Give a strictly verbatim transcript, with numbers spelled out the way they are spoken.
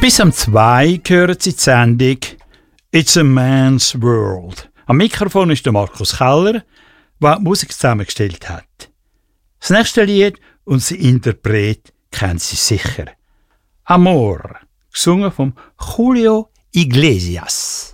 Bis um zwei hören Sie die Sendung «It's a Man's World». Am Mikrofon ist der Markus Keller, der die Musik zusammengestellt hat. Das nächste Lied und sein Interpret kennen Sie sicher. «Amor», gesungen von Julio Iglesias.